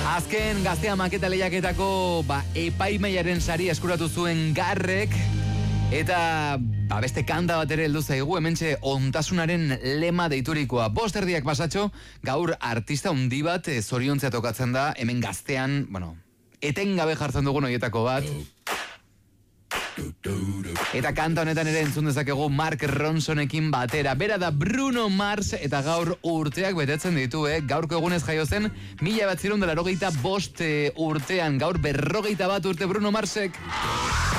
Azken Gaztea maketa lehiaketako epaimaiaren sari eskuratu zuen Garrek. Eta beste kanta bat ere heldu zaigu, hementxe ontasunaren lema deiturikoa. 5:00 pasatxo, gaur artista handi bat zoriontzea tokatzen da, hemen Gaztean, etengabe jartzen dugun horietako bat. Eta kanta honetan ere entzun dezakegu Mark Ronsonekin batera. Bera da Bruno Mars eta gaur urteak betetzen ditu, gaurko egunez jaio zen 1985 urtean, gaur 41 urte Bruno Marsek.